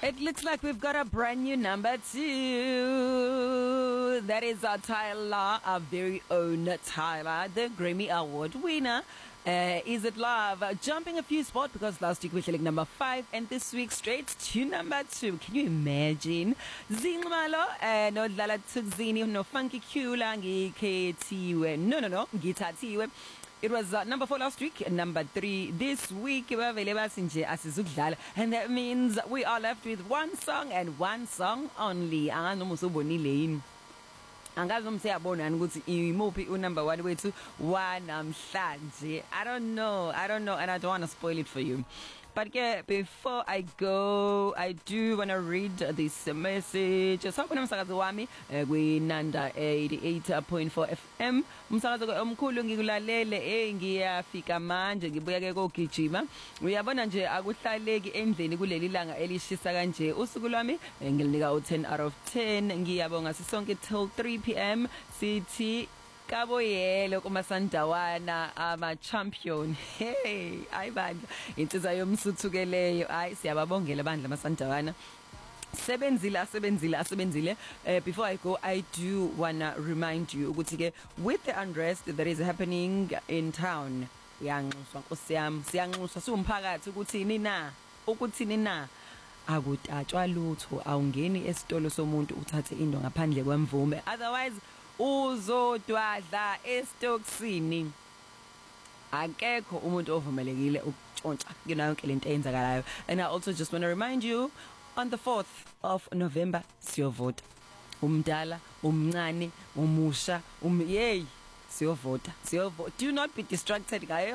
It looks like we've got a brand new number 2. That is our Tyler, our very own Tyler, the Grammy Award winner. Is It Love? Jumping a few spots because last week we were number 5 and this week straight to number 2. Can you imagine? Zinqumalo, no Dlala Thukzini, no Funky Cula, ngikhethiwe. No, ngithathiwe. It was number 4 last week, number 3 this week. And that means we are left with one song and one song only. Angazi umseyabona ukuthi imuphi unumber 1 wethu wanamhlanje. I don't know and I don't want to spoil it for you. But yeah, before I go, I do want to read this message. So kuna umsakazi wami kwiNanda 88.4 FM. Umsakazi omkhulu ngikulalele ngiyafika manje ngibuya ke kokugijima. Uyabona nje akuhlaleki endleni kuleli langa elishisa kanje. Usuku lwami ngilinika u10 out of 10. Ngiyabonga sisonke till 3 PM. Sithi Kaboyelo kumasandawana ama champion. Hey, ayibandla insizwa yomsuthukeleyo. Ay siyababongela bandla masandawana. Sebenzile. Before I go, I do wanna remind you ukuthi ke with the unrest that is happening in town. Uyanxuswa Nkosi yami, siyanxuswa siwumphakathi ukuthini na akutatshwa lutho, awungeni esitolo somuntu uthathe into ngaphandle kwemvume, otherwise uzodwadla estoksini. Akekho umuntu ovumelekile ukutshontsha yonke lento eyenzakalayo. And I also just want to remind you, on the 4th of November siyovota. Umdala, umncane, umusha, siyovota. Do not be distracted